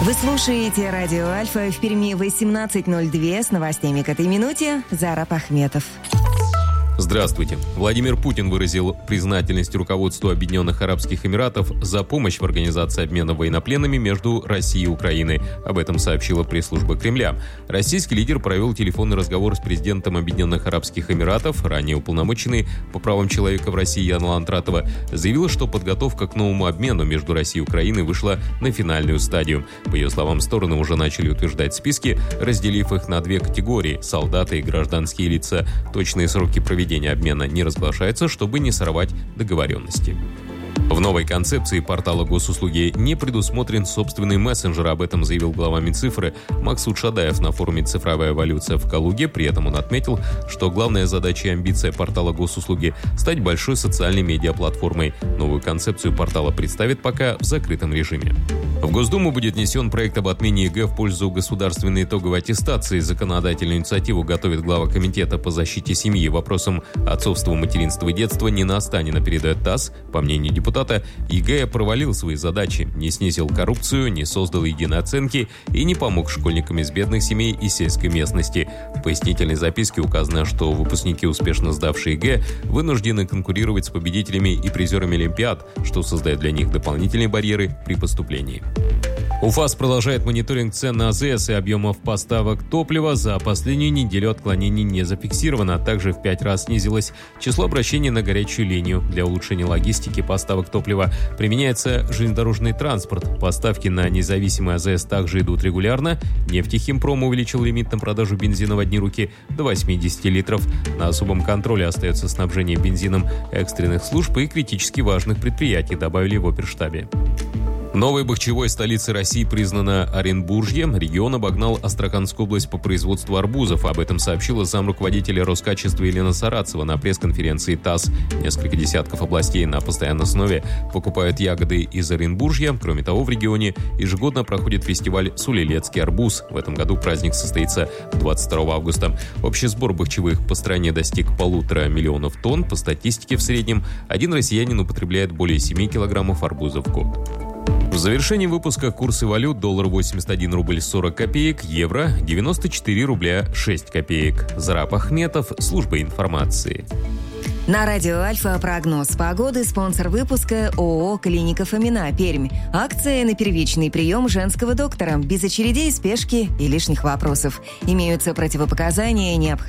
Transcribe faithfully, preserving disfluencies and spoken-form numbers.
Вы слушаете радио «Альфа» в Перми восемнадцать ноль два с новостями к этой минуте. Зараб Ахметов. Здравствуйте. Владимир Путин выразил признательность руководству Объединенных Арабских Эмиратов за помощь в организации обмена военнопленными между Россией и Украиной. Об этом сообщила пресс-служба Кремля. Российский лидер провел телефонный разговор с президентом Объединенных Арабских Эмиратов. Ранее уполномоченный по правам человека в России Яна Лантратова заявила, что подготовка к новому обмену между Россией и Украиной вышла на финальную стадию. По ее словам, стороны уже начали утверждать списки, разделив их на две категории – солдаты и гражданские лица. Точные сроки проведения обмена не разглашается, чтобы не сорвать договоренности. В новой концепции портала госуслуги не предусмотрен собственный мессенджер. Об этом заявил глава Минцифры Максут Шадаев на форуме «Цифровая эволюция» в Калуге. При этом он отметил, что главная задача и амбиция портала госуслуги – стать большой социальной медиаплатформой. Новую концепцию портала представит пока в закрытом режиме. В Госдуму будет внесен проект об отмене ЕГЭ в пользу государственной итоговой аттестации. Законодательную инициативу готовит глава Комитета по защите семьи. Вопросом отцовства, материнства и детства Нина Останина передает ТАСС. По мнению депутата, ЕГЭ провалил свои задачи, не снизил коррупцию, не создал единой оценки и не помог школьникам из бедных семей и сельской местности. В пояснительной записке указано, что выпускники, успешно сдавшие ЕГЭ, вынуждены конкурировать с победителями и призерами Олимпиад, что создает для них дополнительные барьеры при поступлении. УФАС продолжает мониторинг цен на АЗС и объемов поставок топлива. За последнюю неделю отклонений не зафиксировано. Также в пять раз снизилось число обращений на горячую линию. Для улучшения логистики поставок топлива применяется железнодорожный транспорт. Поставки на независимый АЗС также идут регулярно. Нефтехимпром увеличил лимит на продажу бензина в одни руки до восемьдесят литров. На особом контроле остается снабжение бензином экстренных служб и критически важных предприятий, добавили в оперштабе. Новой бахчевой столицей России признана Оренбуржье. Регион обогнал Астраханскую область по производству арбузов. Об этом сообщила замруководителя Роскачества Елена Сарацева на пресс-конференции ТАСС. Несколько десятков областей на постоянной основе покупают ягоды из Оренбуржья. Кроме того, в регионе ежегодно проходит фестиваль «Сулилецкий арбуз». В этом году праздник состоится двадцать второго августа. Общий сбор бахчевых по стране достиг полутора миллионов тонн. По статистике, в среднем один россиянин употребляет более семи килограммов арбуза в год. В завершении выпуска курсы валют: доллар восемьдесят один рубль сорок копеек, евро девяносто четыре рубля шесть копеек. Зараб Ахметов, служба информации. На радио «Альфа» прогноз погоды. Спонсор выпуска ООО «Клиника Фомина», Пермь. Акция на первичный прием женского доктора. Без очередей, спешки и лишних вопросов. Имеются противопоказания, необходимые